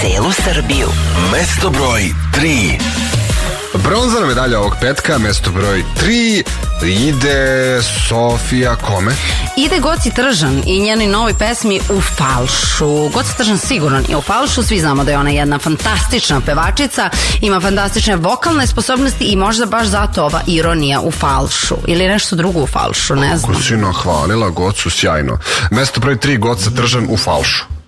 celu Srbiju. Mesto broj 3. Bronzana medalja ovog petka, mesto broj 3, ide Sofija kome? Ide Goci Tržan i njenoj novoj pesmi U falšu. Goca Tržan sigurno nije u falšu, svi znamo da je ona jedna fantastična pevačica, ima fantastične vokalne sposobnosti i možda baš zato ova ironija u falšu. Ili nešto drugo u falšu, ne znam. Kako si nahvalila Gocu, sjajno. Mesto broj 3, Goca Tržan U falšu.